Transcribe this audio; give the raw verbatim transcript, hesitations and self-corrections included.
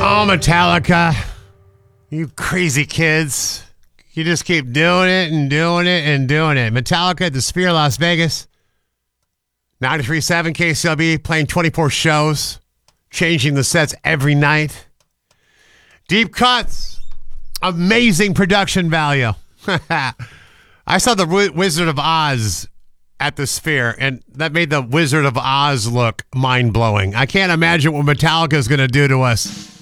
Oh, Metallica. You crazy kids. You just keep doing it and doing it and doing it. Metallica at the Sphere, Las Vegas. ninety-three point seven K C L B, playing twenty-four shows, changing the sets every night. Deep cuts. Amazing production value. I saw the w- Wizard of Oz at the Sphere, and that made the Wizard of Oz look mind-blowing. I can't imagine what Metallica is going to do to us.